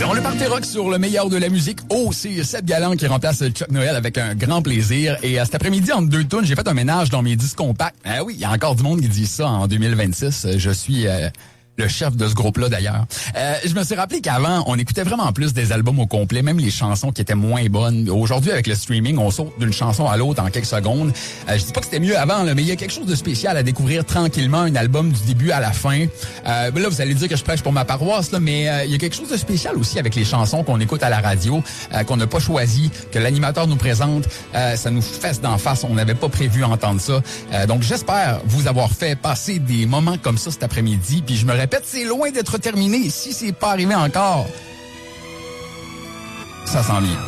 On le party rock sur le meilleur de la musique. Oh, c'est Seb Galland qui remplace Chuck Noël avec un grand plaisir. Et cet après-midi, entre deux tunes, j'ai fait un ménage dans mes disques compacts. Ah oui, il y a encore du monde qui dit ça en 2026. Je suis... le chef de ce groupe-là, d'ailleurs. Je me suis rappelé qu'avant, on écoutait vraiment plus des albums au complet, même les chansons qui étaient moins bonnes. Aujourd'hui, avec le streaming, on saute d'une chanson à l'autre en quelques secondes. Je dis pas que c'était mieux avant, là, mais il y a quelque chose de spécial à découvrir tranquillement un album du début à la fin. Là, vous allez dire que je prêche pour ma paroisse, là, mais il y a quelque chose de spécial aussi avec les chansons qu'on écoute à la radio, qu'on n'a pas choisi, que l'animateur nous présente. Ça nous fesse d'en face. On n'avait pas prévu entendre ça. Donc, j'espère vous avoir fait passer des moments comme ça cet après-midi. Puis je me répète, c'est loin d'être terminé. Si c'est pas arrivé encore, ça s'en vient.